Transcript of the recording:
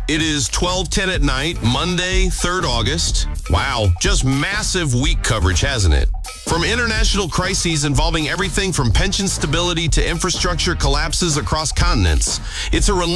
It is 12:10 at night, Monday, 3rd August. Wow, just massive week coverage, hasn't it? From international crises involving everything from pension stability to infrastructure collapses across continents, it's a